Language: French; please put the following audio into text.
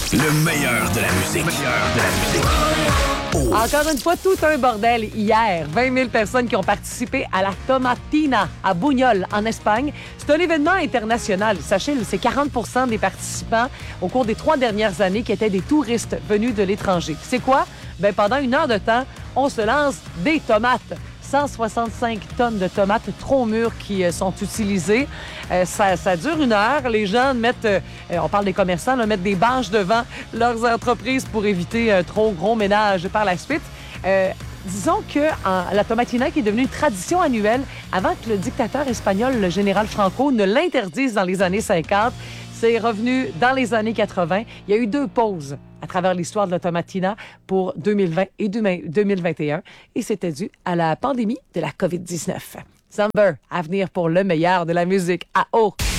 Le meilleur de la musique. Encore une fois, tout un bordel hier. 20 000 personnes qui ont participé à la Tomatina à Buñol, en Espagne. C'est un événement international. Sachez, c'est 40 % des participants au cours des 3 dernières années qui étaient des touristes venus de l'étranger. C'est quoi? Ben, pendant 1 heure de temps, on se lance des tomates. 165 tonnes de tomates trop mûres qui sont utilisées. Ça dure 1 heure. Les gens mettent, on parle des commerçants, là, mettent des bâches devant leurs entreprises pour éviter un trop gros ménage par la suite. Disons que la Tomatina, qui est devenue une tradition annuelle avant que le dictateur espagnol, le général Franco, ne l'interdise dans les années 50, c'est revenu dans les années 80. Il y a eu 2 pauses à travers l'histoire de la Tomatina pour 2020 et 2021. Et c'était dû à la pandémie de la COVID-19. Summer, à venir pour le meilleur de la musique à eau.